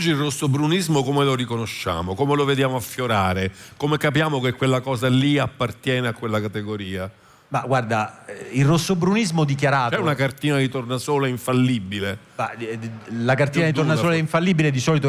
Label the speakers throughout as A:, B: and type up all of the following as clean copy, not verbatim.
A: Oggi il rossobrunismo come lo riconosciamo? Come lo vediamo affiorare? Come capiamo che quella cosa lì appartiene a quella categoria?
B: Ma guarda, il rossobrunismo dichiarato...
A: C'è una cartina di tornasole infallibile?
B: La cartina di tornasole infallibile di solito è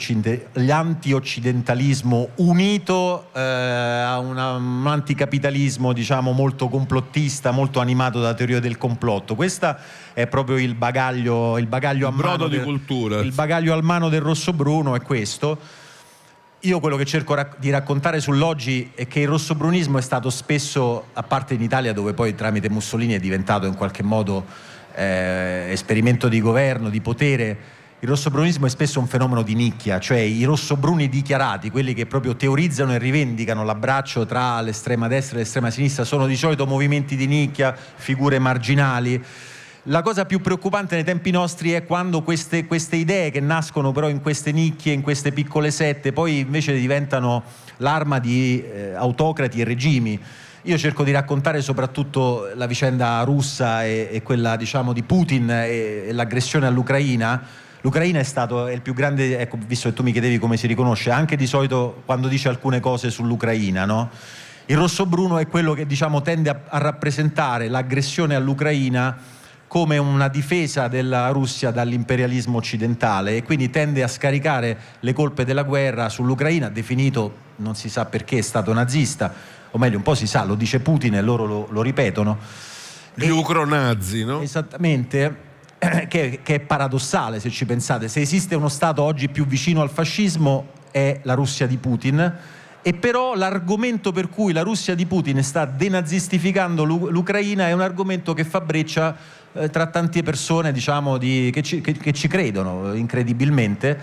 B: l'antioccidentalismo unito a un anticapitalismo, diciamo, molto complottista, molto animato da teoria del complotto. Questa è proprio il bagaglio a mano
A: di cultura.
B: Il bagaglio al mano del rossobruno è questo. Io quello che cerco di raccontare sull'oggi è che il rossobrunismo è stato spesso, a parte in Italia dove poi tramite Mussolini è diventato in qualche modo esperimento di governo, di potere, il rossobrunismo è spesso un fenomeno di nicchia, cioè i rossobruni dichiarati, quelli che proprio teorizzano e rivendicano l'abbraccio tra l'estrema destra e l'estrema sinistra, sono di solito movimenti di nicchia, figure marginali. La cosa più preoccupante nei tempi nostri è quando queste idee che nascono però in queste nicchie, in queste piccole sette, poi invece diventano l'arma di autocrati e regimi. Io cerco di raccontare soprattutto la vicenda russa e quella, diciamo, di Putin e l'aggressione all'Ucraina. L'Ucraina è il più grande, ecco, visto che tu mi chiedevi come si riconosce, anche di solito quando dice alcune cose sull'Ucraina, no? Il rossobruno è quello che, diciamo, tende a rappresentare l'aggressione all'Ucraina come una difesa della Russia dall'imperialismo occidentale e quindi tende a scaricare le colpe della guerra sull'Ucraina, definito, non si sa perché, stato nazista, o meglio un po' si sa, lo dice Putin e loro lo ripetono.
A: Gli ucronazi, no?
B: Esattamente, che è paradossale se ci pensate. Se esiste uno stato oggi più vicino al fascismo è la Russia di Putin, e però l'argomento per cui la Russia di Putin sta denazistificando l'Ucraina è un argomento che fa breccia tra tante persone, diciamo, che ci credono incredibilmente.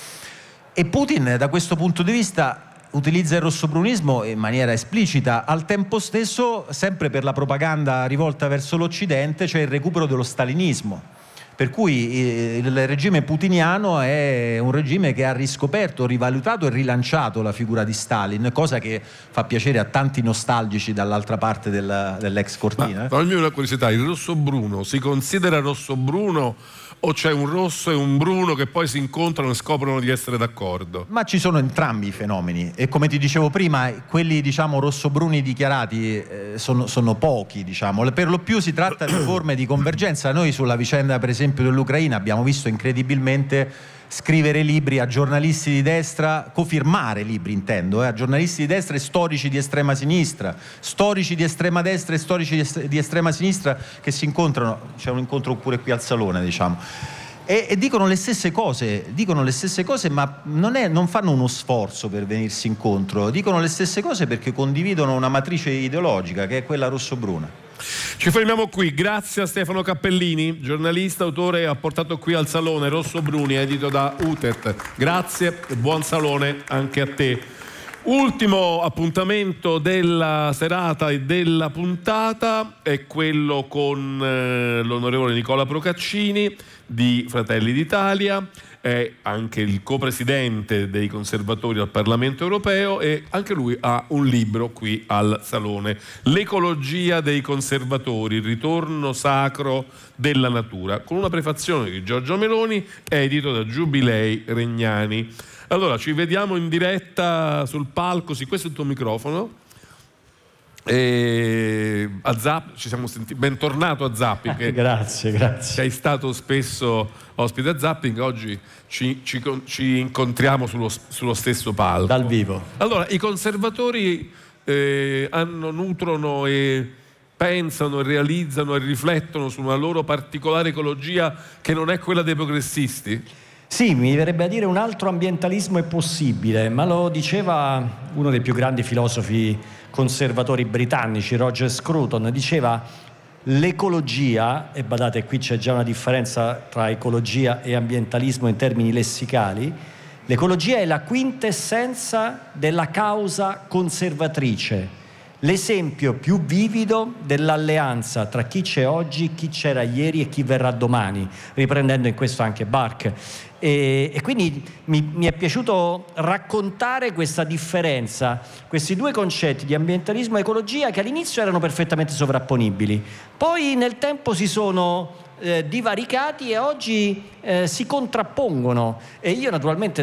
B: E Putin da questo punto di vista utilizza il rossobrunismo in maniera esplicita, al tempo stesso sempre per la propaganda rivolta verso l'Occidente, cioè il recupero dello stalinismo. Per cui il regime putiniano è un regime che ha riscoperto, rivalutato e rilanciato la figura di Stalin, cosa che fa piacere a tanti nostalgici dall'altra parte dell'ex cortina.
A: Fammi una curiosità, il rossobruno si considera rossobruno o c'è un rosso e un bruno che poi si incontrano e scoprono di essere d'accordo?
B: Ma ci sono entrambi i fenomeni e, come ti dicevo prima, quelli, diciamo, rossobruni dichiarati sono pochi, diciamo. Per lo più si tratta di forme di convergenza. Noi sulla vicenda, per esempio, dell'Ucraina abbiamo visto incredibilmente scrivere libri a giornalisti di destra, cofirmare libri intendo, a giornalisti di destra e storici di estrema sinistra, storici di estrema destra e storici di estrema sinistra che si incontrano, c'è un incontro pure qui al Salone, diciamo, e dicono le stesse cose, ma non fanno uno sforzo per venirsi incontro, dicono le stesse cose perché condividono una matrice ideologica che è quella rossobruna.
A: Ci fermiamo qui, grazie a Stefano Cappellini, giornalista, autore, ha portato qui al Salone Rossobruni, edito da Utet. Grazie e buon Salone anche a te. Ultimo appuntamento della serata e della puntata è quello con l'onorevole Nicola Procaccini di Fratelli d'Italia, è anche il copresidente dei conservatori al Parlamento europeo e anche lui ha un libro qui al Salone, L'ecologia dei conservatori, il ritorno sacro della natura, con una prefazione di Giorgio Meloni, edito da Giubilei Regnani. Allora, ci vediamo in diretta sul palco, sì, questo è il tuo microfono. E a Zap ci siamo sentiti, bentornato a Zapping.
B: Grazie.
A: Sei stato spesso ospite a Zapping, oggi ci incontriamo sullo stesso palco.
B: Dal vivo.
A: Allora, i conservatori nutrono e pensano e realizzano e riflettono su una loro particolare ecologia che non è quella dei progressisti?
C: Sì, mi verrebbe a dire un altro ambientalismo è possibile, ma lo diceva uno dei più grandi filosofi conservatori britannici, Roger Scruton, diceva l'ecologia, e badate qui c'è già una differenza tra ecologia e ambientalismo in termini lessicali, l'ecologia è la quintessenza della causa conservatrice, l'esempio più vivido dell'alleanza tra chi c'è oggi, chi c'era ieri e chi verrà domani, riprendendo in questo anche Burke. E quindi mi è piaciuto raccontare questa differenza, questi due concetti di ambientalismo e ecologia che all'inizio erano perfettamente sovrapponibili, poi nel tempo si sono divaricati e oggi si contrappongono. E io naturalmente